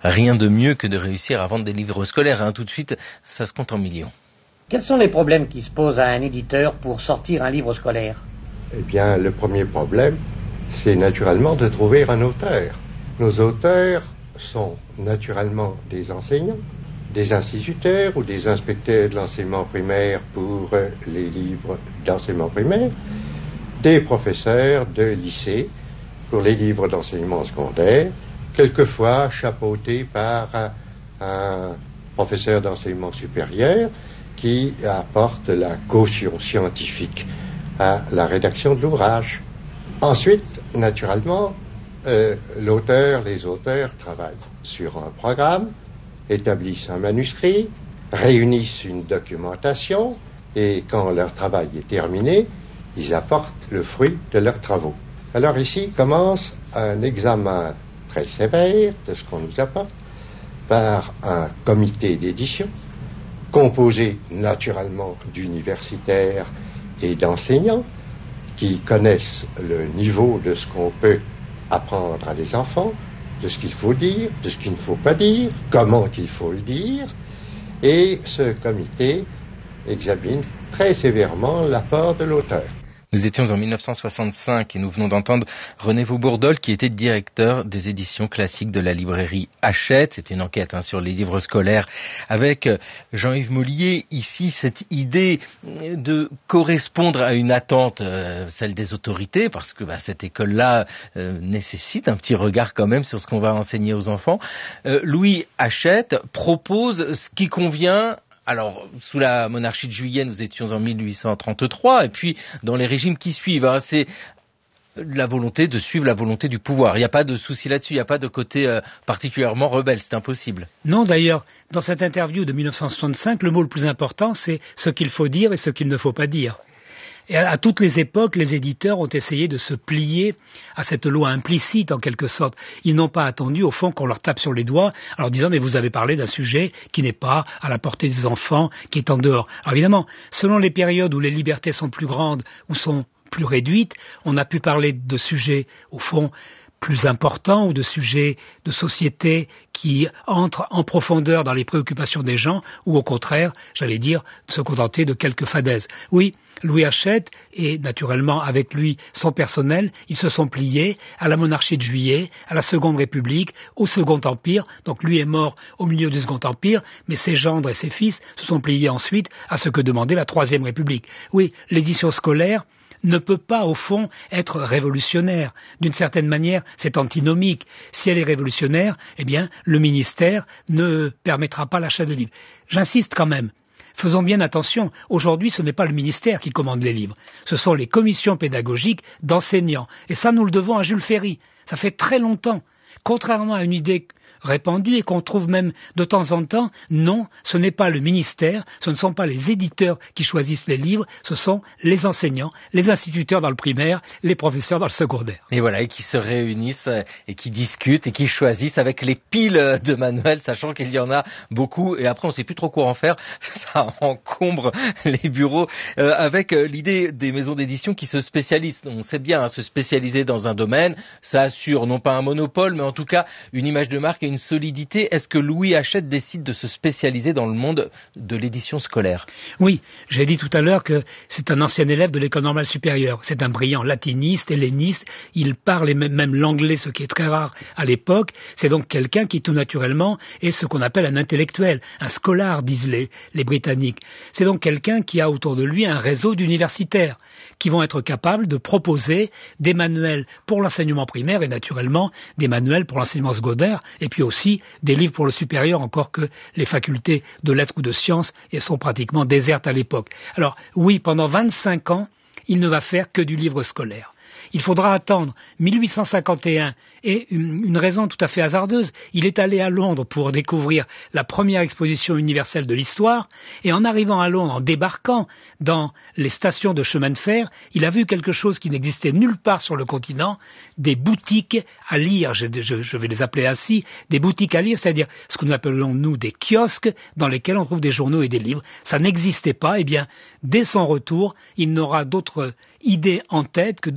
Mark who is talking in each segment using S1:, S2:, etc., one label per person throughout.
S1: rien de mieux que de réussir à vendre des livres scolaires, hein. Tout de suite, ça se compte en millions.
S2: Quels sont les problèmes qui se posent à un éditeur pour sortir un livre scolaire?
S3: Eh bien, le premier problème, c'est naturellement de trouver un auteur. Nos auteurs sont naturellement des enseignants, des instituteurs ou des inspecteurs de l'enseignement primaire pour les livres d'enseignement primaire, des professeurs de lycée pour les livres d'enseignement secondaire, quelquefois chapeautés par un professeur d'enseignement supérieur qui apporte la caution scientifique à la rédaction de l'ouvrage. Ensuite, naturellement, les auteurs travaillent sur un programme, établissent un manuscrit, réunissent une documentation et quand leur travail est terminé, ils apportent le fruit de leurs travaux. Alors ici commence un examen très sévère de ce qu'on nous apporte par un comité d'édition composé naturellement d'universitaires et d'enseignants qui connaissent le niveau de ce qu'on peut apprendre à des enfants, de ce qu'il faut dire, de ce qu'il ne faut pas dire, comment il faut le dire, et ce comité examine très sévèrement l'apport de l'auteur.
S1: Nous étions en 1965 et nous venons d'entendre René Vaubourdol qui était directeur des éditions classiques de la librairie Hachette. C'était une enquête sur les livres scolaires avec Jean-Yves Mollier. Ici, cette idée de correspondre à une attente, celle des autorités, parce que cette école-là nécessite un petit regard quand même sur ce qu'on va enseigner aux enfants. Louis Hachette propose ce qui convient. Alors, sous la monarchie de Juillet, nous étions en 1833, et puis dans les régimes qui suivent, c'est la volonté de suivre la volonté du pouvoir. Il n'y a pas de souci là-dessus, il n'y a pas de côté particulièrement rebelle, c'est impossible.
S4: Non, d'ailleurs, dans cette interview de 1965, le mot le plus important, c'est ce qu'il faut dire et ce qu'il ne faut pas dire. Et à toutes les époques, les éditeurs ont essayé de se plier à cette loi implicite, en quelque sorte. Ils n'ont pas attendu, au fond, qu'on leur tape sur les doigts, en leur disant « mais vous avez parlé d'un sujet qui n'est pas à la portée des enfants, qui est en dehors ». Alors évidemment, selon les périodes où les libertés sont plus grandes ou sont plus réduites, on a pu parler de sujets, au fond, plus importants ou de sujets de société qui entrent en profondeur dans les préoccupations des gens ou au contraire, j'allais dire, se contenter de quelques fadaises. Oui, Louis Hachette et naturellement avec lui son personnel, ils se sont pliés à la monarchie de Juillet, à la Seconde République, au Second Empire. Donc lui est mort au milieu du Second Empire, mais ses gendres et ses fils se sont pliés ensuite à ce que demandait la Troisième République. Oui, l'édition scolaire ne peut pas, au fond, être révolutionnaire. D'une certaine manière, c'est antinomique. Si elle est révolutionnaire, eh bien, le ministère ne permettra pas l'achat de livres. J'insiste quand même. Faisons bien attention. Aujourd'hui, ce n'est pas le ministère qui commande les livres. Ce sont les commissions pédagogiques d'enseignants. Et ça, nous le devons à Jules Ferry. Ça fait très longtemps. Contrairement à une idée répandue et qu'on trouve même de temps en temps, non, ce n'est pas le ministère, ce ne sont pas les éditeurs qui choisissent les livres, ce sont les enseignants, les instituteurs dans le primaire, les professeurs dans le secondaire.
S1: Et voilà, et qui se réunissent et qui discutent et qui choisissent avec les piles de manuels, sachant qu'il y en a beaucoup et après on ne sait plus trop quoi en faire, ça encombre les bureaux avec l'idée des maisons d'édition qui se spécialisent. On sait bien, se spécialiser dans un domaine, ça assure non pas un monopole, mais en tout cas une image de marque et une solidité. Est-ce que Louis Hachette décide de se spécialiser dans le monde de l'édition scolaire?
S4: Oui, j'ai dit tout à l'heure que c'est un ancien élève de l'école normale supérieure. C'est un brillant latiniste, helléniste. Il parle même l'anglais, ce qui est très rare à l'époque. C'est donc quelqu'un qui, tout naturellement, est ce qu'on appelle un intellectuel, un scholar, disent les Britanniques. C'est donc quelqu'un qui a autour de lui un réseau d'universitaires qui vont être capables de proposer des manuels pour l'enseignement primaire et naturellement des manuels pour l'enseignement secondaire et puis aussi des livres pour le supérieur, encore que les facultés de lettres ou de sciences sont pratiquement désertes à l'époque. Alors oui, pendant 25 ans, il ne va faire que du livre scolaire. Il faudra attendre 1851 et une raison tout à fait hasardeuse. Il est allé à Londres pour découvrir la première exposition universelle de l'histoire et en arrivant à Londres, en débarquant dans les stations de chemin de fer, il a vu quelque chose qui n'existait nulle part sur le continent, des boutiques à lire, je vais les appeler ainsi, des boutiques à lire, c'est-à-dire ce que nous appelons nous des kiosques dans lesquels on trouve des journaux et des livres. Ça n'existait pas, et bien dès son retour, il n'aura d'autre idée en tête que d'obtenir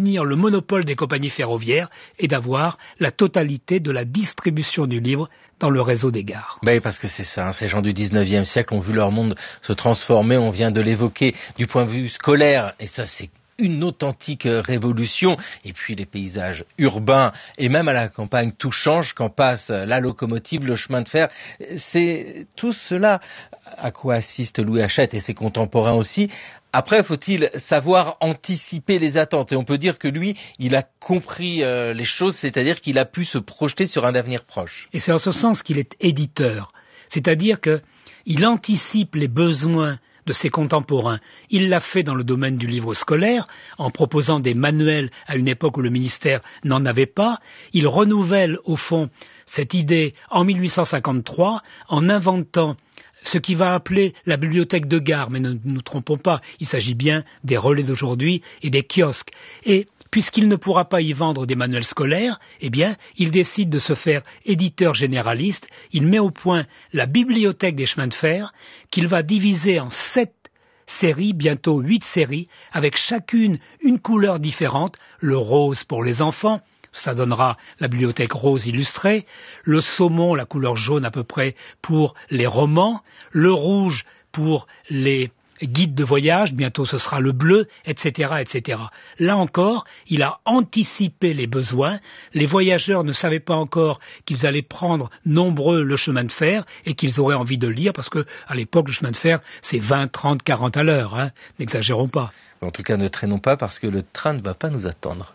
S4: d'obtenir le monopole des compagnies ferroviaires et d'avoir la totalité de la distribution du livre dans le réseau des gares.
S1: Ben, parce que c'est ça, ces gens du 19e siècle ont vu leur monde se transformer, on vient de l'évoquer du point de vue scolaire, et ça c'est une authentique révolution, et puis les paysages urbains et même à la campagne tout change quand passe la locomotive, le chemin de fer. C'est tout cela à quoi assiste Louis Hachette et ses contemporains aussi. Après, faut-il savoir anticiper les attentes, et on peut dire que lui, il a compris les choses, c'est-à-dire qu'il a pu se projeter sur un avenir proche.
S4: Et c'est en ce sens qu'il est éditeur, c'est-à-dire qu'il anticipe les besoins de ses contemporains. Il l'a fait dans le domaine du livre scolaire, en proposant des manuels à une époque où le ministère n'en avait pas. Il renouvelle, au fond, cette idée en 1853, en inventant ce qu'il va appeler la bibliothèque de gare, mais ne nous trompons pas, il s'agit bien des relais d'aujourd'hui et des kiosques. Et puisqu'il ne pourra pas y vendre des manuels scolaires, eh bien, il décide de se faire éditeur généraliste. Il met au point la bibliothèque des chemins de fer, qu'il va diviser en 7 séries, bientôt 8 séries, avec chacune une couleur différente, le rose pour les enfants, ça donnera la bibliothèque rose illustrée, le saumon, la couleur jaune à peu près, pour les romans, le rouge pour les guides de voyage, bientôt ce sera le bleu, etc., etc. Là encore, il a anticipé les besoins. Les voyageurs ne savaient pas encore qu'ils allaient prendre nombreux le chemin de fer et qu'ils auraient envie de lire, parce que à l'époque, le chemin de fer, c'est 20, 30, 40 à l'heure, hein. N'exagérons pas.
S1: En tout cas, ne traînons pas parce que le train ne va pas nous attendre.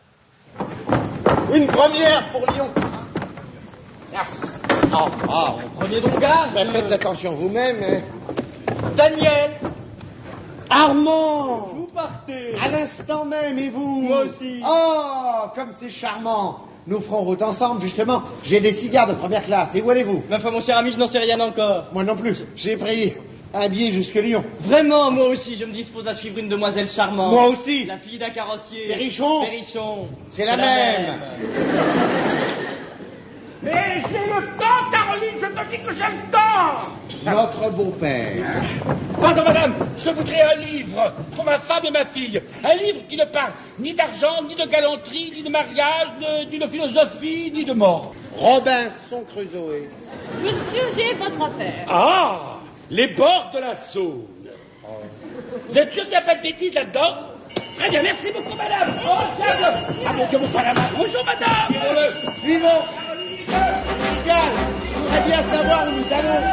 S5: Une première pour Lyon. Merci.
S6: Prenez donc garde.
S5: Ben, faites attention vous-même.
S6: Daniel,
S5: Armand.
S6: vous partez.
S5: À l'instant même, et vous?
S6: Moi aussi.
S5: Oh, comme c'est charmant. Nous ferons route ensemble, justement. J'ai des cigares de première classe. Et où allez-vous?
S6: Ma foi, mon cher ami, je n'en sais rien encore.
S5: Moi non plus. J'ai pris un billet jusque Lyon.
S6: Vraiment, moi aussi, je me dispose à suivre une demoiselle charmante.
S5: Moi aussi.
S6: La fille d'un carrossier.
S5: Perrichon.
S6: Perrichon.
S5: C'est la même.
S7: Mais j'ai le temps, Caroline, je te dis que j'ai le temps.
S5: Notre beau-père.
S7: Pardon, madame, je voudrais un livre pour ma femme et ma fille. Un livre qui ne parle ni d'argent, ni de galanterie, ni de mariage, ni de philosophie, ni de mort.
S5: Robinson Crusoe.
S8: Monsieur, j'ai votre affaire.
S7: Ah, les bords de la Saône. Vous êtes sûr qu'il n'y a pas de bêtises là-dedans? Très bien, merci beaucoup, madame. Oh, ah, mon Dieu, mon frère, bonjour, madame.
S5: Suivons. Pascal, je voudrais bien savoir où nous allons.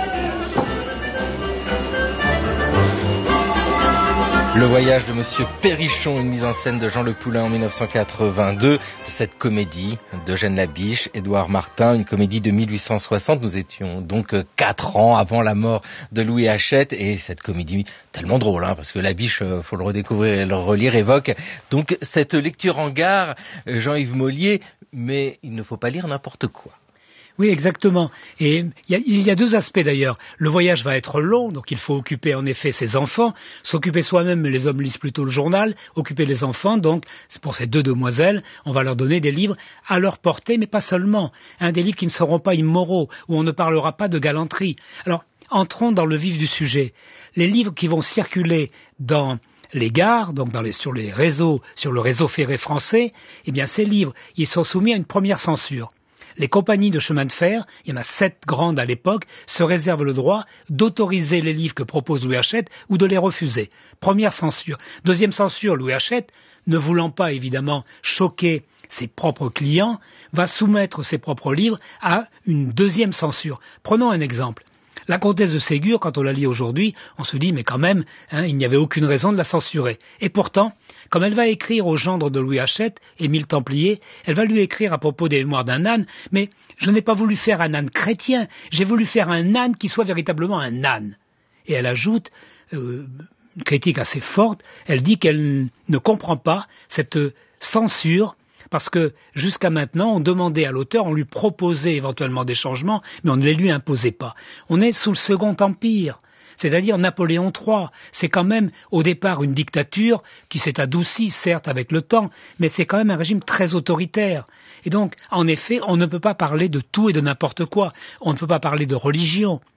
S1: Le voyage de Monsieur Perrichon, une mise en scène de Jean Le Poulain en 1982, de cette comédie d'Eugène Labiche, Édouard Martin, une comédie de 1860. Nous étions donc 4 ans avant la mort de Louis Hachette, et cette comédie tellement drôle, hein, parce que Labiche, faut le redécouvrir et le relire, évoque donc cette lecture en gare, Jean-Yves Mollier, mais il ne faut pas lire n'importe quoi.
S4: Oui, exactement. Et il y a 2 aspects d'ailleurs. Le voyage va être long, donc il faut occuper en effet ses enfants, s'occuper soi-même, mais les hommes lisent plutôt le journal, occuper les enfants, donc c'est pour ces 2 demoiselles, on va leur donner des livres à leur portée, mais pas seulement. Des livres qui ne seront pas immoraux, où on ne parlera pas de galanterie. Alors, entrons dans le vif du sujet. Les livres qui vont circuler dans les gares, donc sur le réseau ferré français, eh bien ces livres, ils sont soumis à une première censure. Les compagnies de chemin de fer, il y en a 7 grandes à l'époque, se réservent le droit d'autoriser les livres que propose Louis Hachette ou de les refuser. Première censure. Deuxième censure, Louis Hachette, ne voulant pas évidemment choquer ses propres clients, va soumettre ses propres livres à une deuxième censure. Prenons un exemple. La comtesse de Ségur, quand on la lit aujourd'hui, on se dit mais quand même, il n'y avait aucune raison de la censurer. Et pourtant, comme elle va écrire au gendre de Louis Hachette, Émile Templier, elle va lui écrire à propos des mémoires d'un âne, mais je n'ai pas voulu faire un âne chrétien, j'ai voulu faire un âne qui soit véritablement un âne. Et elle ajoute, une critique assez forte, elle dit qu'elle ne comprend pas cette censure, parce que jusqu'à maintenant, on demandait à l'auteur, on lui proposait éventuellement des changements, mais on ne les lui imposait pas. On est sous le Second Empire, c'est-à-dire Napoléon III. C'est quand même au départ une dictature qui s'est adoucie, certes, avec le temps, mais c'est quand même un régime très autoritaire. Et donc, en effet, on ne peut pas parler de tout et de n'importe quoi. On ne peut pas parler de religion.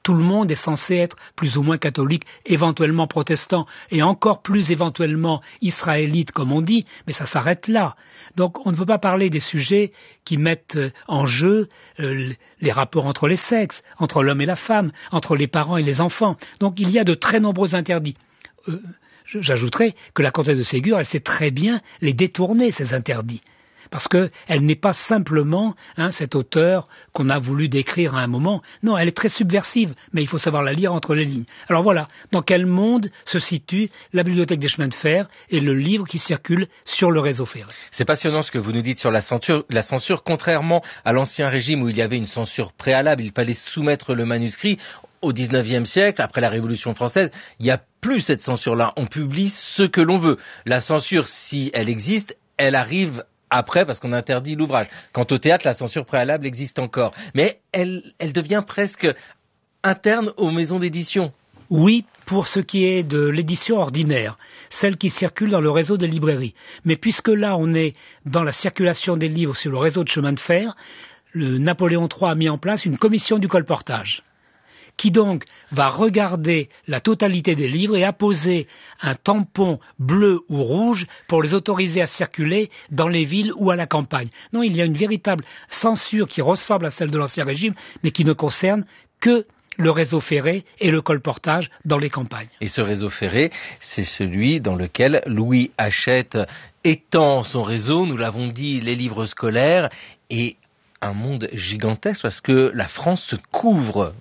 S4: tout le monde est censé être plus ou moins catholique, éventuellement protestant, et encore plus éventuellement israélite, comme on dit, mais ça s'arrête là. Donc on ne peut pas parler des sujets qui mettent en jeu les rapports entre les sexes, entre l'homme et la femme, entre les parents et les enfants. Donc il y a de très nombreux interdits. J'ajouterais que la comtesse de Ségur, elle sait très bien les détourner, ces interdits. Parce qu'elle n'est pas simplement cet auteur qu'on a voulu décrire à un moment. Non, elle est très subversive, mais il faut savoir la lire entre les lignes. Alors voilà, dans quel monde se situe la bibliothèque des chemins de fer et le livre qui circule sur le réseau ferré.
S1: C'est passionnant ce que vous nous dites sur la censure. Contrairement à l'ancien régime où il y avait une censure préalable, il fallait soumettre le manuscrit. Au XIXe siècle, après la Révolution française, il n'y a plus cette censure-là. On publie ce que l'on veut. La censure, si elle existe, elle arrive après parce qu'on interdit l'ouvrage. Quant au théâtre, la censure préalable existe encore. Mais elle devient presque interne aux maisons d'édition.
S4: Oui, pour ce qui est de l'édition ordinaire, celle qui circule dans le réseau des librairies. Mais puisque là, on est dans la circulation des livres sur le réseau de chemin de fer, le Napoléon III a mis en place une commission du colportage, qui donc va regarder la totalité des livres et apposer un tampon bleu ou rouge pour les autoriser à circuler dans les villes ou à la campagne. Non, il y a une véritable censure qui ressemble à celle de l'Ancien Régime, mais qui ne concerne que le réseau ferré et le colportage dans les campagnes.
S1: Et ce réseau ferré, c'est celui dans lequel Louis Hachette étend son réseau, nous l'avons dit, les livres scolaires, et un monde gigantesque parce que la France se couvre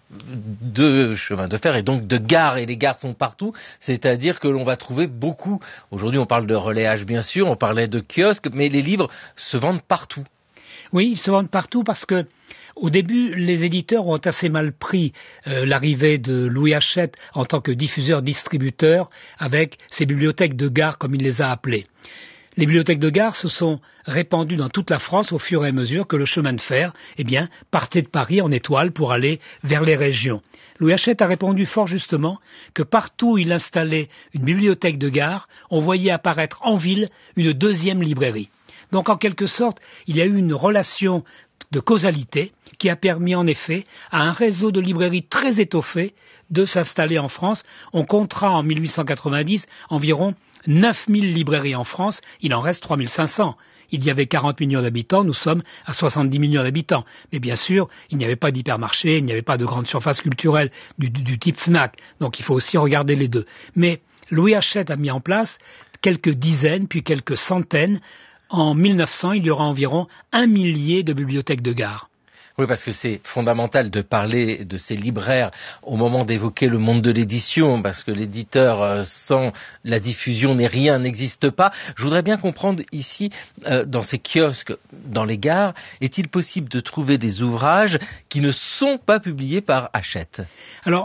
S1: de chemins de fer et donc de gares, et les gares sont partout, c'est-à-dire que l'on va trouver beaucoup, aujourd'hui on parle de relayage bien sûr, on parlait de kiosques, mais les livres se vendent partout.
S4: Oui, ils se vendent partout parce que au début, les éditeurs ont assez mal pris l'arrivée de Louis Hachette en tant que diffuseur-distributeur avec ses bibliothèques de gare comme il les a appelées. Les bibliothèques de gare se sont répandues dans toute la France au fur et à mesure que le chemin de fer partait de Paris en étoile pour aller vers les régions. Louis Hachette a répondu fort justement que partout où il installait une bibliothèque de gare, on voyait apparaître en ville une deuxième librairie. Donc en quelque sorte, il y a eu une relation de causalité qui a permis en effet à un réseau de librairies très étoffé de s'installer en France. On comptera en 1890 environ 9000 librairies en France, il en reste 3500. Il y avait 40 millions d'habitants, nous sommes à 70 millions d'habitants. Mais bien sûr, il n'y avait pas d'hypermarché, il n'y avait pas de grande surface culturelle du type Fnac. Donc il faut aussi regarder les deux. Mais Louis Hachette a mis en place quelques dizaines, puis quelques centaines. En 1900, il y aura environ 1 millier de bibliothèques de gare.
S1: Oui, parce que c'est fondamental de parler de ces libraires au moment d'évoquer le monde de l'édition, parce que l'éditeur sans la diffusion n'est rien, n'existe pas. Je voudrais bien comprendre ici, dans ces kiosques, dans les gares, est-il possible de trouver des ouvrages qui ne sont pas publiés par Hachette ?
S4: Alors,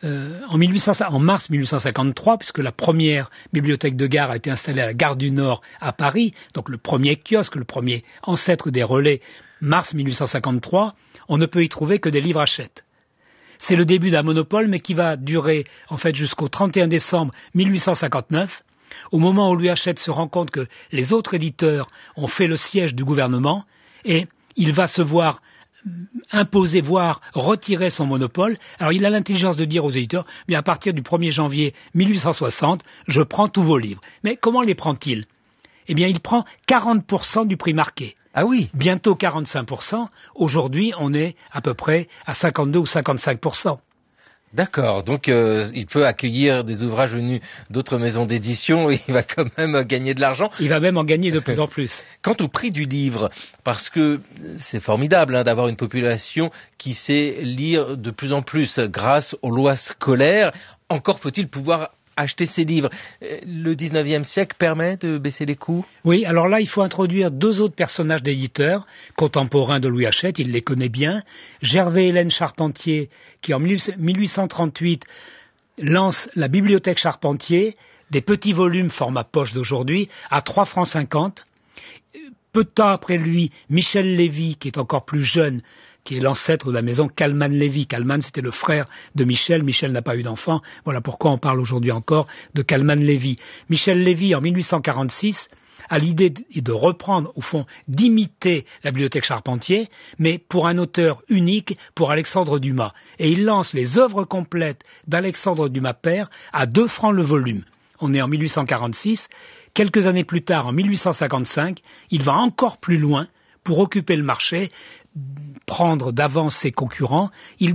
S4: en mars 1853, puisque la première bibliothèque de gare a été installée à la gare du Nord à Paris, donc le premier kiosque, le premier ancêtre des relais, mars 1853, on ne peut y trouver que des livres Hachette. C'est le début d'un monopole, mais qui va durer en fait jusqu'au 31 décembre 1859, au moment où Louis Hachette se rend compte que les autres éditeurs ont fait le siège du gouvernement, et il va se voir imposer, voire retirer son monopole. Alors il a l'intelligence de dire aux éditeurs, mais à partir du 1er janvier 1860, je prends tous vos livres. Mais comment les prend-il ? Eh bien, il prend 40% du prix marqué.
S1: Ah oui.
S4: Bientôt 45%. Aujourd'hui, on est à peu près à 52 ou 55%.
S1: D'accord, donc il peut accueillir des ouvrages venus d'autres maisons d'édition et il va quand même gagner de l'argent.
S4: Il va même en gagner de plus en plus.
S1: Quant au prix du livre, parce que c'est formidable d'avoir une population qui sait lire de plus en plus grâce aux lois scolaires, encore faut-il pouvoir acheter ces livres. Le 19e siècle permet de baisser les coûts ?
S4: Oui, alors là, il faut introduire deux autres personnages d'éditeurs, contemporains de Louis Hachette, il les connaît bien. Gervais-Hélène Charpentier, qui en 1838 lance la Bibliothèque Charpentier, des petits volumes format poche d'aujourd'hui, à 3,50 francs. Peu de temps après lui, Michel Lévy, qui est encore plus jeune, qui est l'ancêtre de la maison Calman-Lévy. Calman, c'était le frère de Michel. Michel n'a pas eu d'enfant. Voilà pourquoi on parle aujourd'hui encore de Calman-Lévy. Michel Lévy, en 1846, à l'idée de reprendre, au fond, d'imiter la bibliothèque Charpentier, mais pour un auteur unique, pour Alexandre Dumas. Et il lance les œuvres complètes d'Alexandre Dumas père à 2 francs le volume. On est en 1846. Quelques années plus tard, en 1855, il va encore plus loin pour occuper le marché, prendre d'avance ses concurrents. Il